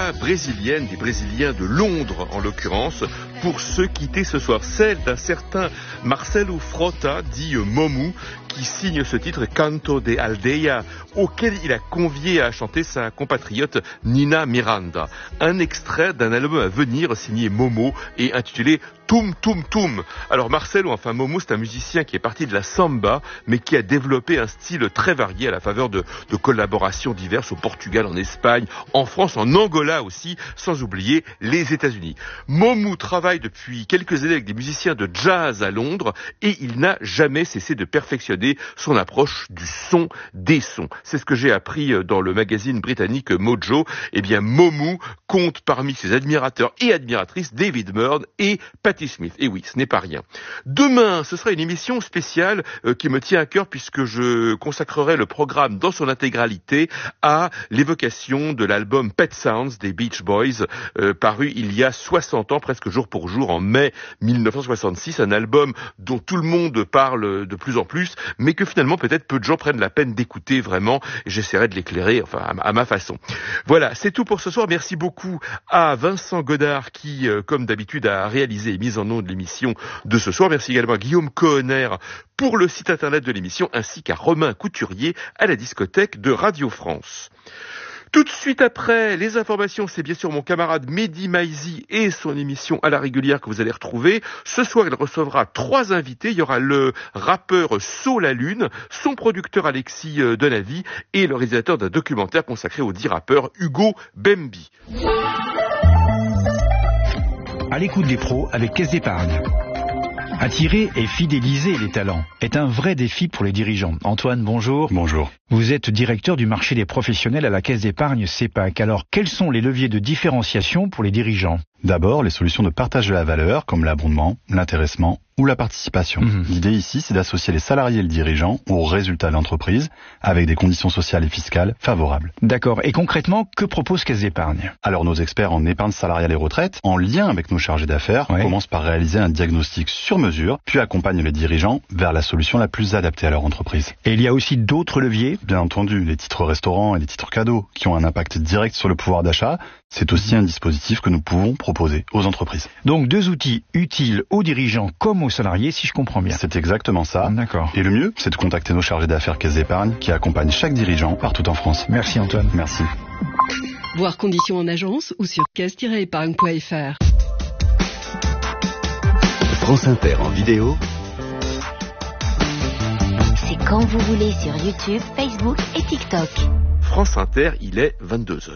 samba brésilienne, des Brésiliens de Londres en l'occurrence, pour se quitter ce soir. Celle d'un certain Marcelo Frota, dit Momu, qui signe ce titre Canto de Aldeia, auquel il a convié à chanter sa compatriote Nina Miranda. Un extrait d'un album à venir signé Momo et intitulé Tum Tum Tum. Alors Marcelo, enfin Momo, c'est un musicien qui est parti de la samba, mais qui a développé un style très varié à la faveur de collaborations diverses au Portugal, en Espagne, en France, en Angola aussi, sans oublier les États-Unis. Momo travaille depuis quelques années avec des musiciens de jazz à Londres et il n'a jamais cessé de perfectionner son approche du son des sons. C'est ce que j'ai appris dans le magazine britannique Mojo. Eh bien, Momo compte parmi ses admirateurs et admiratrices David Byrne et Patti Smith. Et oui, ce n'est pas rien. Demain, ce sera une émission spéciale qui me tient à cœur puisque je consacrerai le programme dans son intégralité à l'évocation de l'album Pet Sounds des Beach Boys, paru il y a 60 ans, presque jour pour jour, en mai 1966. Un album dont tout le monde parle de plus en plus, mais que finalement peut-être peu de gens prennent la peine d'écouter vraiment. J'essaierai de l'éclairer, enfin à ma façon. Voilà, c'est tout pour ce soir. Merci beaucoup à Vincent Godard qui, comme d'habitude, a réalisé et mis en onde l'émission de ce soir. Merci également à Guillaume Cohenner pour le site internet de l'émission, ainsi qu'à Romain Couturier à la discothèque de Radio France. Tout de suite après, les informations, c'est bien sûr mon camarade Mehdi Maizi et son émission à la régulière que vous allez retrouver. Ce soir, il recevra 3 invités. Il y aura le rappeur So La Lune, son producteur Alexis Denavi et le réalisateur d'un documentaire consacré aux 10 rappeurs Hugo Bembi. À l'écoute des pros avec Caisse d'Épargne. Attirer et fidéliser les talents est un vrai défi pour les dirigeants. Antoine, bonjour. Bonjour. Vous êtes directeur du marché des professionnels à la Caisse d'Épargne CEPAC. Alors, quels sont les leviers de différenciation pour les dirigeants ? D'abord, les solutions de partage de la valeur, comme l'abondement, l'intéressement ou la participation. L'idée ici, c'est d'associer les salariés et le dirigeant aux résultats de l'entreprise avec des conditions sociales et fiscales favorables. D'accord. Et concrètement, que propose Caisse d'Épargne ? Alors, nos experts en épargne salariale et retraite, en lien avec nos chargés d'affaires, commencent par réaliser un diagnostic sur mesure, puis accompagnent les dirigeants vers la solution la plus adaptée à leur entreprise. Et il y a aussi d'autres leviers ? Bien entendu, les titres restaurants et les titres cadeaux, qui ont un impact direct sur le pouvoir d'achat, c'est aussi un dispositif que nous pouvons proposer aux entreprises. Donc 2 outils utiles aux dirigeants comme aux salariés, si je comprends bien. C'est exactement ça. D'accord. Et le mieux, c'est de contacter nos chargés d'affaires Caisse d'Épargne qui accompagnent chaque dirigeant partout en France. Merci Antoine. Merci. Voir conditions en agence ou sur caisse-épargne.fr. France Inter en vidéo. C'est quand vous voulez sur YouTube, Facebook et TikTok. France Inter, il est 22h.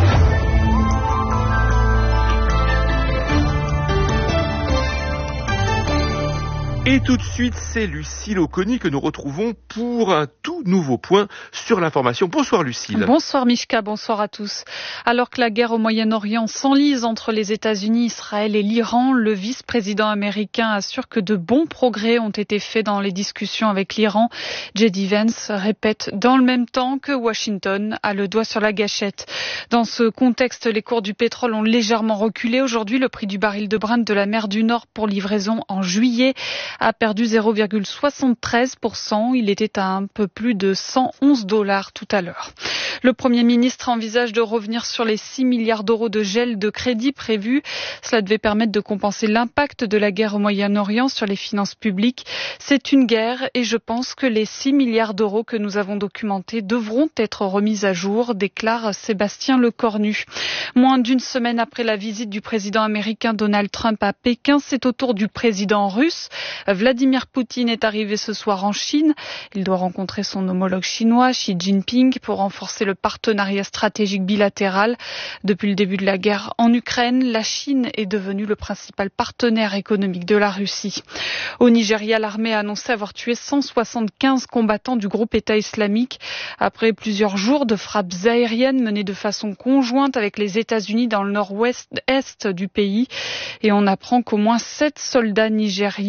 Et tout de suite, c'est Lucille Oconi que nous retrouvons pour un tout nouveau point sur l'information. Bonsoir Lucille. Bonsoir Mishka, bonsoir à tous. Alors que la guerre au Moyen-Orient s'enlise entre les États-Unis, Israël et l'Iran, le vice-président américain assure que de bons progrès ont été faits dans les discussions avec l'Iran. J.D. Vance répète dans le même temps que Washington a le doigt sur la gâchette. Dans ce contexte, les cours du pétrole ont légèrement reculé. Aujourd'hui, le prix du baril de Brent de la mer du Nord pour livraison en juillet a perdu 0,73%. Il était à un peu plus de $111 tout à l'heure. Le Premier ministre envisage de revenir sur les 6 milliards d'euros de gel de crédit prévus. Cela devait permettre de compenser l'impact de la guerre au Moyen-Orient sur les finances publiques. C'est une guerre et je pense que les 6 milliards d'euros que nous avons documentés devront être remis à jour, déclare Sébastien Lecornu. Moins d'une semaine après la visite du président américain Donald Trump à Pékin, c'est au tour du président russe. Vladimir Poutine est arrivé ce soir en Chine. Il doit rencontrer son homologue chinois, Xi Jinping, pour renforcer le partenariat stratégique bilatéral. Depuis le début de la guerre en Ukraine, la Chine est devenue le principal partenaire économique de la Russie. Au Nigeria, l'armée a annoncé avoir tué 175 combattants du groupe État islamique après plusieurs jours de frappes aériennes menées de façon conjointe avec les États-Unis dans le nord-ouest-est du pays. Et on apprend qu'au moins 7 soldats nigériens ont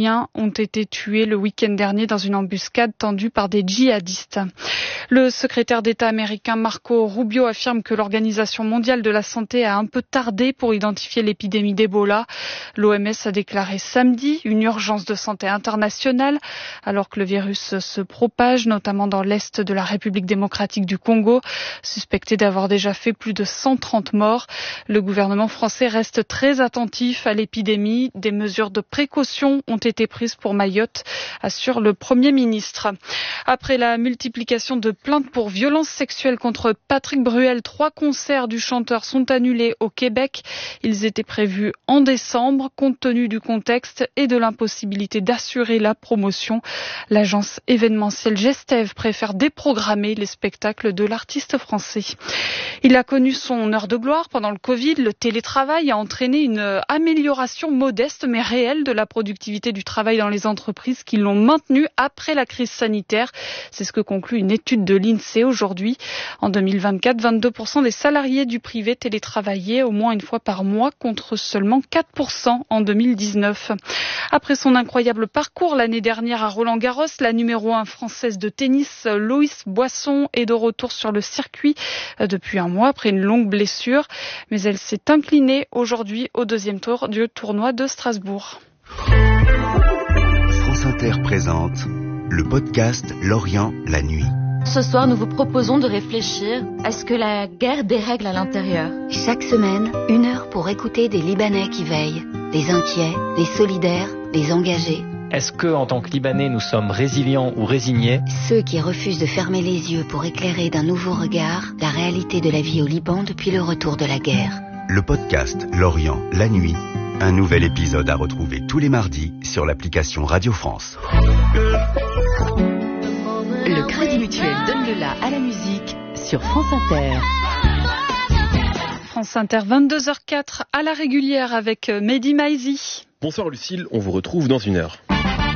ont été tués le week-end dernier dans une embuscade tendue par des djihadistes. Le secrétaire d'État américain Marco Rubio affirme que l'Organisation mondiale de la santé a un peu tardé pour identifier l'épidémie d'Ebola. L'OMS a déclaré samedi une urgence de santé internationale alors que le virus se propage, notamment dans l'est de la République démocratique du Congo, suspecté d'avoir déjà fait plus de 130 morts. Le gouvernement français reste très attentif à l'épidémie. Des mesures de précaution ont été prises pour Mayotte, assure le Premier ministre. Après la multiplication de plaintes pour violences sexuelles contre Patrick Bruel, 3 concerts du chanteur sont annulés au Québec. Ils étaient prévus en décembre. Compte tenu du contexte et de l'impossibilité d'assurer la promotion, l'agence événementielle Gestev préfère déprogrammer les spectacles de l'artiste français. Il a connu son heure de gloire pendant le Covid. Le télétravail a entraîné une amélioration modeste mais réelle de la productivité du travail dans les entreprises qui l'ont maintenu après la crise sanitaire. C'est ce que conclut une étude de l'INSEE aujourd'hui. En 2024, 22% des salariés du privé télétravaillaient au moins une fois par mois contre seulement 4% en 2019. Après son incroyable parcours l'année dernière à Roland-Garros, la numéro 1 française de tennis, Loïs Boisson, est de retour sur le circuit depuis un mois après une longue blessure. Mais elle s'est inclinée aujourd'hui au 2e tour du tournoi de Strasbourg. France Inter présente le podcast L'Orient, la nuit. Ce soir, nous vous proposons de réfléchir à ce que la guerre dérègle à l'intérieur. Chaque semaine, 1 heure pour écouter des Libanais qui veillent, des inquiets, des solidaires, des engagés. Est-ce que, en tant que Libanais, nous sommes résilients ou résignés ? Ceux qui refusent de fermer les yeux pour éclairer d'un nouveau regard la réalité de la vie au Liban depuis le retour de la guerre. Le podcast L'Orient, la nuit. Un nouvel épisode à retrouver tous les mardis sur l'application Radio France. Le Crédit Mutuel donne le la à la musique sur France Inter. France Inter, 22h04 à la régulière avec Mehdi Maizi. Bonsoir Lucille, on vous retrouve dans 1 heure.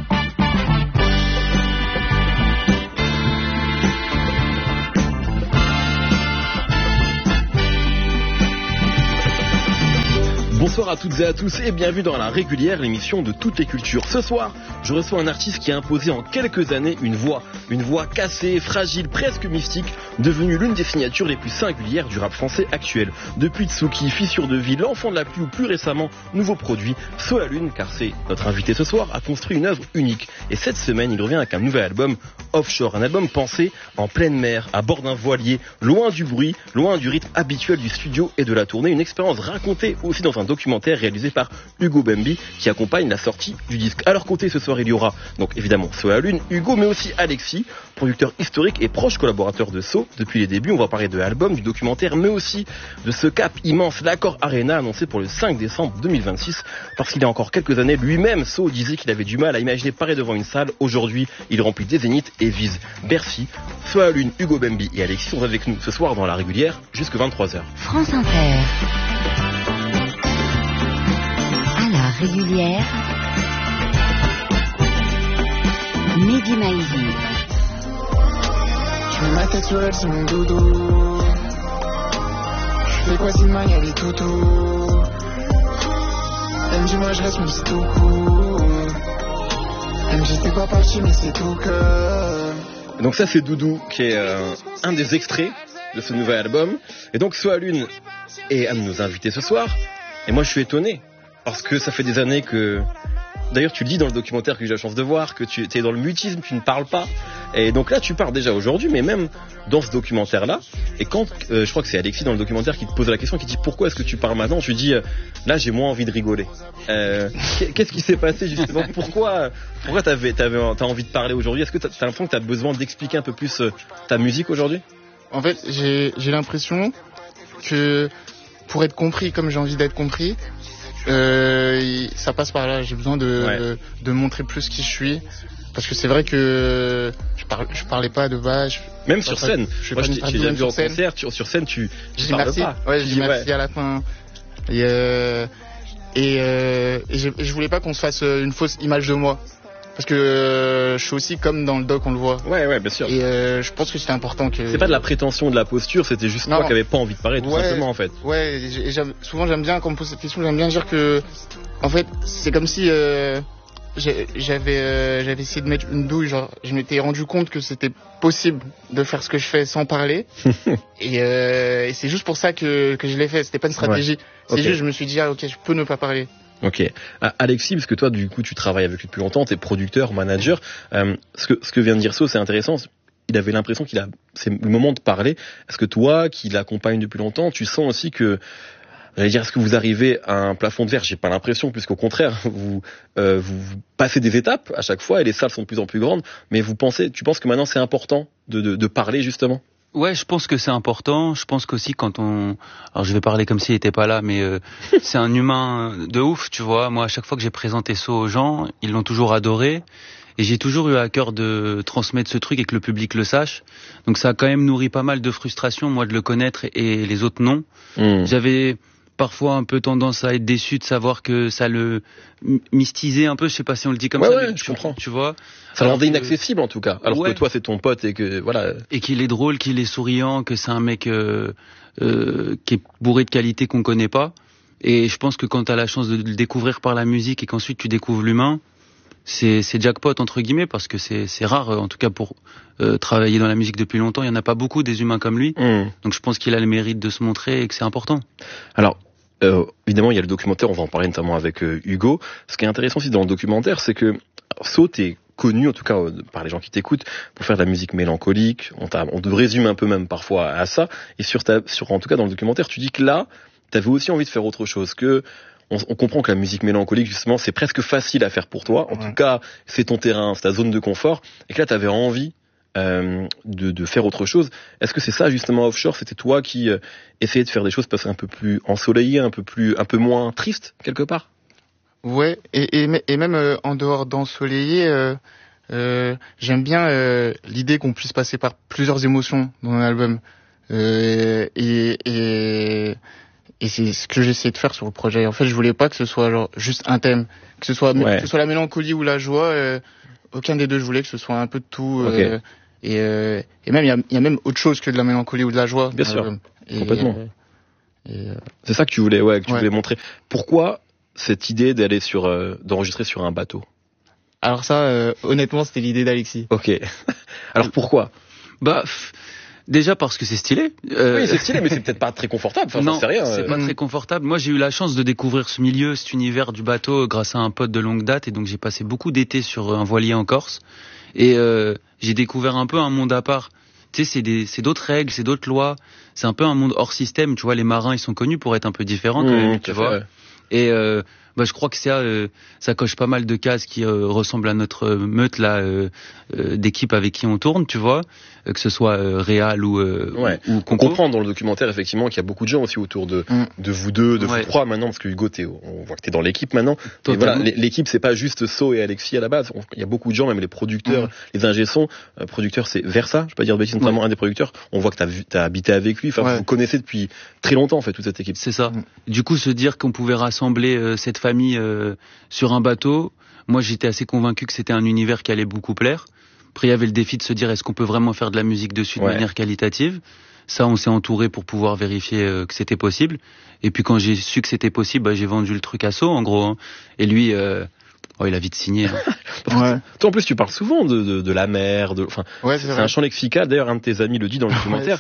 Bonsoir à toutes et à tous et bienvenue dans la régulière, l'émission de toutes les cultures. Ce soir, je reçois un artiste qui a imposé en quelques années une voix cassée, fragile, presque mystique, devenue l'une des signatures les plus singulières du rap français actuel. Depuis Tsuki, Fissure de vie, L'Enfant de la pluie ou plus récemment, nouveau produit, Saut à la lune, car c'est notre invité ce soir, a construit une œuvre unique. Et cette semaine, il revient avec un nouvel album, Offshore, un album pensé en pleine mer, à bord d'un voilier, loin du bruit, loin du rythme habituel du studio et de la tournée, une expérience racontée aussi dans un documentaire réalisé par Hugo Bembi qui accompagne la sortie du disque. À leur côté ce soir il y aura donc évidemment So à la lune, Hugo mais aussi Alexis, producteur historique et proche collaborateur de So depuis les débuts. On va parler de l'album, du documentaire mais aussi de ce cap immense, l'Accor Arena annoncé pour le 5 décembre 2026 parce qu'il y a encore quelques années lui-même So disait qu'il avait du mal à imaginer parer devant une salle. Aujourd'hui il remplit des zéniths et vise Bercy. So à la lune, Hugo Bembi et Alexis sont avec nous ce soir dans la régulière jusque 23h. France Inter. Régulière, Mehdi Maizi. Je mets ma tête sur elle, c'est mon doudou. Je fais quoi si demain y'a les toutous. Elle me dit moi je reste, mais c'est tout cool. Elle me dit t'es pas parti, mais c'est tout que. Donc ça c'est Doudou qui est un des extraits de ce nouvel album. Et donc So à la lune est un de nos invités ce soir. Et moi je suis étonné. Parce que ça fait des années que... D'ailleurs, tu le dis dans le documentaire que j'ai la chance de voir, que tu es dans le mutisme, tu ne parles pas. Et donc là, tu parles déjà aujourd'hui, mais même dans ce documentaire-là. Et quand, je crois que c'est Alexis dans le documentaire qui te pose la question, qui dit pourquoi est-ce que tu parles maintenant ? Tu dis, là, j'ai moins envie de rigoler. Qu'est-ce qui s'est passé justement ? Pourquoi t'as envie de parler aujourd'hui ? Est-ce que t'as l'impression que t'as besoin d'expliquer un peu plus ta musique aujourd'hui ? En fait, j'ai l'impression que pour être compris comme j'ai envie d'être compris, ça passe par là. J'ai besoin de montrer plus qui je suis, parce que c'est vrai que je parlais pas de base. Même sur scène. Moi, j'ai déjà vu en concert. Sur scène, tu parles pas. Ouais, j'ai dit merci à la fin. Et je voulais pas qu'on se fasse une fausse image de moi. Parce que je suis aussi comme dans le doc, on le voit. Ouais, bien sûr. Et je pense que c'était important que... C'est pas de la prétention, de la posture, c'était juste toi qui avais pas envie de parler, tout simplement, en fait. Ouais, souvent j'aime bien, quand on me pose cette question, j'aime bien dire que... En fait, c'est comme si j'avais essayé de mettre une douille, genre je m'étais rendu compte que c'était possible de faire ce que je fais sans parler. et c'est juste pour ça que je l'ai fait, c'était pas une stratégie. C'est juste je me suis dit ok, je peux ne pas parler. Ok. Alexis, parce que toi du coup tu travailles avec lui depuis longtemps, t'es producteur, manager, ce que vient de dire So, c'est intéressant. Il avait l'impression c'est le moment de parler. Est-ce que toi, qui l'accompagne depuis longtemps, tu sens aussi que, j'allais dire, est-ce que vous arrivez à un plafond de verre? J'ai pas l'impression, puisqu'au contraire, vous passez des étapes à chaque fois et les salles sont de plus en plus grandes. Mais tu penses que maintenant c'est important de parler justement? Ouais, je pense que c'est important. Je pense qu'aussi alors je vais parler comme s'il était pas là, mais c'est un humain de ouf, tu vois. Moi, à chaque fois que j'ai présenté So aux gens, ils l'ont toujours adoré. Et j'ai toujours eu à cœur de transmettre ce truc et que le public le sache. Donc ça a quand même nourri pas mal de frustration, moi, de le connaître et les autres non. J'avais parfois un peu tendance à être déçu de savoir que ça le mystisait un peu, je sais pas si on le dit comme ça. Ouais, je comprends. Tu vois. Ça le rendait inaccessible en tout cas. Alors que toi c'est ton pote et que voilà. Et qu'il est drôle, qu'il est souriant, que c'est un mec qui est bourré de qualités qu'on connaît pas. Et je pense que quand t'as la chance de le découvrir par la musique et qu'ensuite tu découvres l'humain, c'est jackpot entre guillemets, parce que c'est rare, en tout cas pour travailler dans la musique depuis longtemps, il y en a pas beaucoup des humains comme lui. Donc je pense qu'il a le mérite de se montrer et que c'est important. Alors évidemment il y a le documentaire, on va en parler notamment avec Hugo. Ce qui est intéressant aussi dans le documentaire, c'est que So, t'es connu en tout cas par les gens qui t'écoutent pour faire de la musique mélancolique. On te résume un peu même parfois à ça. Et en tout cas dans le documentaire, tu dis que là t'avais aussi envie de faire autre chose, que on comprend que la musique mélancolique, justement, c'est presque facile à faire pour toi. En tout cas, c'est ton terrain, c'est ta zone de confort. Et que là, tu avais envie de faire autre chose. Est-ce que c'est ça, justement, Offshore? C'était toi qui essayais de faire des choses peut-être un peu plus ensoleillées, un peu moins tristes, quelque part? Ouais, et même en dehors d'ensoleillé, j'aime bien l'idée qu'on puisse passer par plusieurs émotions dans un album. Et c'est ce que j'essaie de faire sur le projet. En fait, je voulais pas que ce soit genre juste un thème, que ce soit la mélancolie ou la joie. Aucun des deux. Je voulais que ce soit un peu de tout. Et même il y a même autre chose que de la mélancolie ou de la joie. Bien sûr, complètement. C'est ça que tu voulais, que tu voulais montrer. Pourquoi cette idée d'enregistrer sur un bateau? Alors ça, honnêtement, c'était l'idée d'Alexis. Ok. Alors pourquoi? Déjà parce que c'est stylé. Oui, c'est stylé, mais c'est peut-être pas très confortable. Enfin, non, c'est rien. C'est pas très confortable. Moi, j'ai eu la chance de découvrir ce milieu, cet univers du bateau, grâce à un pote de longue date, et donc j'ai passé beaucoup d'été sur un voilier en Corse, et j'ai découvert un peu un monde à part. Tu sais, c'est d'autres règles, c'est d'autres lois. C'est un peu un monde hors système. Tu vois, les marins, ils sont connus pour être un peu différents quand même. Tu vois. Et je crois que ça coche pas mal de cases qui ressemblent à notre meute là d'équipe avec qui on tourne, tu vois, que ce soit Réal ou on comprend dans le documentaire effectivement qu'il y a beaucoup de gens aussi autour de vous deux, de vous trois maintenant, parce que Hugo, on voit que t'es dans l'équipe maintenant. Et voilà, l'équipe c'est pas juste So et Alexis à la base. Il y a beaucoup de gens, même les producteurs, les ingé-sons. Producteur c'est Versa, je peux pas dire de bêtises, notamment un des producteurs. On voit que t'as habité avec lui. Enfin, vous connaissez depuis très longtemps en fait toute cette équipe. C'est ça. Du coup, se dire qu'on pouvait rassembler cette famille sur un bateau, moi j'étais assez convaincu que c'était un univers qui allait beaucoup plaire. Après il y avait le défi de se dire est-ce qu'on peut vraiment faire de la musique dessus de manière qualitative. Ça on s'est entouré pour pouvoir vérifier que c'était possible. Et puis quand j'ai su que c'était possible, j'ai vendu le truc à So en gros. Et lui il a vite signé. Toi en plus tu parles souvent de la mer, c'est un champ lexical. D'ailleurs un de tes amis le dit dans le documentaire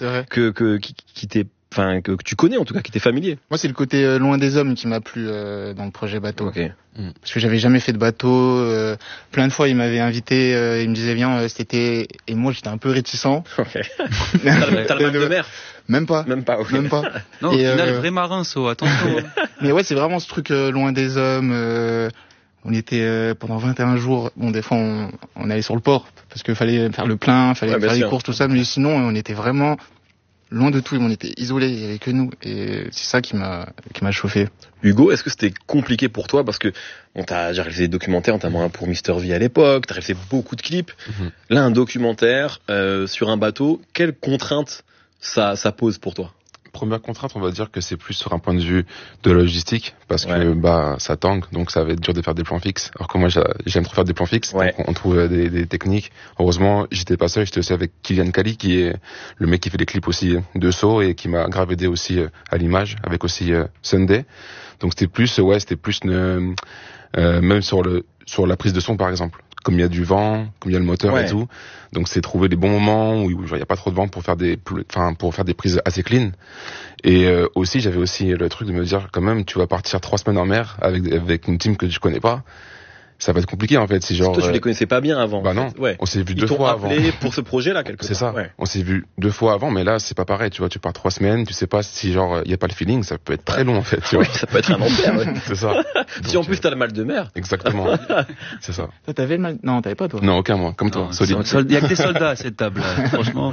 que tu connais en tout cas, qui t'est familier. Moi c'est le côté loin des hommes qui m'a plu dans le projet bateau. Parce que j'avais jamais fait de bateau, plein de fois il m'avait invité, il me disait viens cet été, et moi j'étais un peu réticent. T'as le mal de mer? Même pas. Non, au final vrai marin So, attention. Mais ouais, c'est vraiment ce truc loin des hommes. On était pendant 21 jours, des fois on allait sur le port parce qu'il fallait faire le plein, fallait faire les courses, tout ça, mais sinon on était vraiment loin de tout, on était isolés, il n'y avait que nous, et c'est ça qui m'a chauffé. Hugo, est-ce que c'était compliqué pour toi, parce que j'ai réalisé des documentaires, notamment un pour Mister V à l'époque, t'as réalisé beaucoup de clips. Là, un documentaire sur un bateau, quelles contraintes ça pose pour toi? Première contrainte, on va dire que c'est plus sur un point de vue de logistique, parce que ça tangue, donc ça va être dur de faire des plans fixes. Alors que moi j'aime trop faire des plans fixes, donc on trouve des techniques. Heureusement, j'étais pas seul, j'étais aussi avec Kylian Kali, qui est le mec qui fait les clips aussi de So et qui m'a grave aidé aussi à l'image, avec aussi Sunday. Donc c'était plus même sur sur la prise de son par exemple. Comme il y a du vent, comme il y a le moteur et tout. Donc c'est trouver les bons moments où il y a pas trop de vent pour faire des prises assez clean. Et aussi j'avais aussi le truc de me dire quand même tu vas partir 3 semaines en mer avec une team que tu connais pas. Ça va être compliqué en fait, si genre. Toi tu les connaissais pas bien avant. Bah non. En fait. Ouais. On s'est vu 2 fois avant. Ils t'ont appelé pour ce projet là quelque part. C'est ça. Ouais. On s'est vu 2 fois avant, mais là c'est pas pareil. Tu vois, tu pars 3 semaines, tu sais pas si genre il y a pas le feeling, ça peut être très long en fait. Tu vois. Oui, ça peut être un enfer. Ouais. C'est ça. Si en plus t'as le mal de mer. Exactement. C'est ça. Toi t'avais le mal? Non, t'avais pas toi. Non, aucun moi, comme toi. Solide. Il y a que des soldats à cette table. Franchement.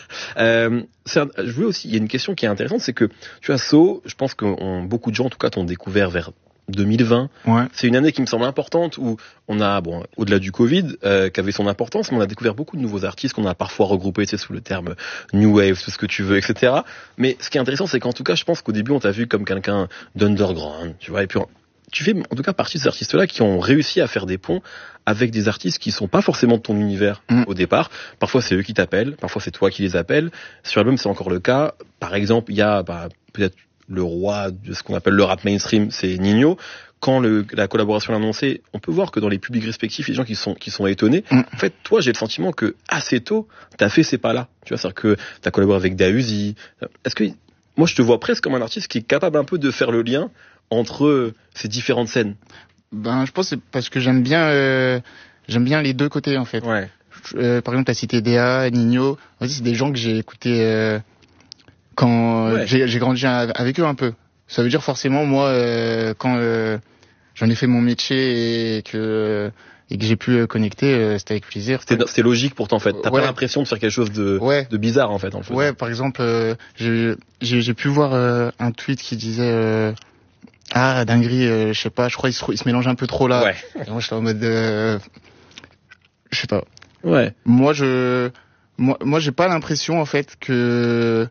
Je voulais aussi. Il y a une question qui est intéressante, c'est que tu as So. Je pense que beaucoup de gens en tout cas t'ont découvert vers 2020, c'est une année qui me semble importante où on a, au-delà du Covid, qui avait son importance, mais on a découvert beaucoup de nouveaux artistes qu'on a parfois regroupés, sous le terme New Wave, tout ce que tu veux, etc. Mais ce qui est intéressant, c'est qu'en tout cas, je pense qu'au début, on t'a vu comme quelqu'un d'underground, tu vois, et puis tu fais en tout cas partie de ces artistes-là qui ont réussi à faire des ponts avec des artistes qui sont pas forcément de ton univers au départ. Parfois, c'est eux qui t'appellent, parfois c'est toi qui les appelles. Sur l'album, c'est encore le cas. Par exemple, il y a peut-être le roi de ce qu'on appelle le rap mainstream, c'est Ninho. Quand la collaboration est annoncée, on peut voir que dans les publics respectifs, il y a des gens qui sont étonnés. En fait, toi, j'ai le sentiment que assez tôt, t'as fait ces pas-là. Tu vois, c'est-à-dire que t'as collaboré avec Dahuzi. Est-ce que moi, je te vois presque comme un artiste qui est capable un peu de faire le lien entre ces différentes scènes? Ben, je pense que c'est parce que j'aime bien les deux côtés en fait. Ouais. Par exemple, t'as cité Déa, Ninho. Aussi, c'est des gens que j'ai écoutés quand j'ai grandi avec eux un peu. Ça veut dire forcément moi quand j'en ai fait mon métier et que j'ai pu connecter, c'était avec plaisir. C'était logique pour toi en fait. T'as pas l'impression de faire quelque chose de bizarre en fait. Ouais, par exemple, j'ai pu voir un tweet qui disait dinguerie, je sais pas, je crois il se mélange un peu trop là. Ouais. Et moi j'étais en mode je sais pas. Ouais. Moi j'ai pas l'impression en fait que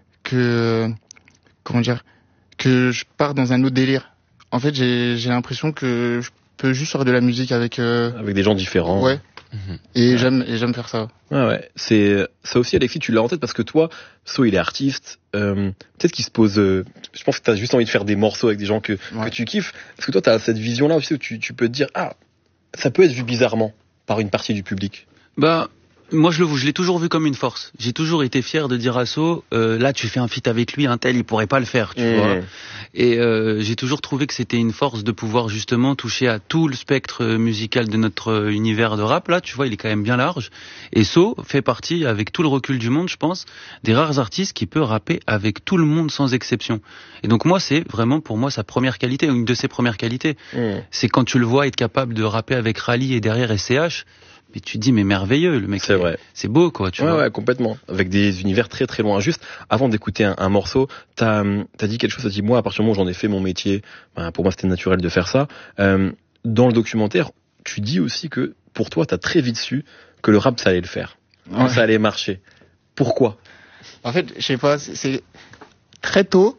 comment dire, que je pars dans un autre délire. En fait, j'ai l'impression que je peux juste faire de la musique avec des gens différents. Ouais. Et j'aime faire ça. Ouais. C'est ça aussi, Alexis, tu l'as en tête parce que toi, So, il est artiste. Peut-être qu'il se pose. Je pense que t'as juste envie de faire des morceaux avec des gens que tu kiffes. Parce que toi, t'as cette vision-là aussi où tu peux te dire ça peut être vu bizarrement par une partie du public. Bah. Moi, je l'ai toujours vu comme une force. J'ai toujours été fier de dire à So, là, tu fais un feat avec lui, un tel, il pourrait pas le faire, tu vois. Et j'ai toujours trouvé que c'était une force de pouvoir justement toucher à tout le spectre musical de notre univers de rap. Là, tu vois, il est quand même bien large. Et So fait partie, avec tout le recul du monde, je pense, des rares artistes qui peut rapper avec tout le monde sans exception. Et donc moi, c'est vraiment pour moi sa première qualité, une de ses premières qualités. C'est quand tu le vois être capable de rapper avec Rally et derrière SCH. Mais tu te dis, mais merveilleux, le mec. C'est vrai. C'est beau, quoi, tu vois. Ouais, complètement. Avec des univers très très loin. Juste, avant d'écouter un morceau, t'as dit quelque chose, t'as dit, moi, à partir du moment où j'en ai fait mon métier, pour moi, c'était naturel de faire ça. Dans le documentaire, tu dis aussi que, pour toi, t'as très vite su que le rap, ça allait le faire. Ouais. Ça allait marcher. Pourquoi? En fait, je sais pas, c'est très tôt,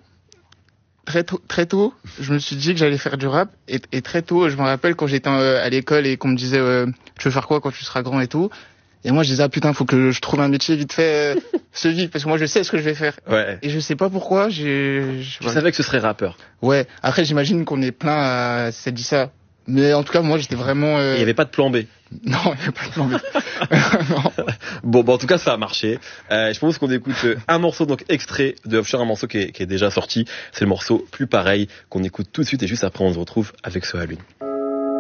je me suis dit que j'allais faire du rap et très tôt, je me rappelle quand j'étais à l'école et qu'on me disait tu veux faire quoi quand tu seras grand et tout, et moi je disais putain faut que je trouve un métier vite fait parce que moi je sais ce que je vais faire. Ouais. Et je sais pas pourquoi je savais que ce serait rappeur. Ouais. Après j'imagine qu'on est plein à s'être dit ça. Mais en tout cas, moi, j'étais vraiment... Il n'y avait pas de plan B. Non, il n'y avait pas de plan B. Bon, en tout cas, ça a marché. Je propose qu'on écoute un morceau, donc extrait de Offshore, un morceau qui est déjà sorti. C'est le morceau Plus Pareil, qu'on écoute tout de suite et juste après, on se retrouve avec So la Lune.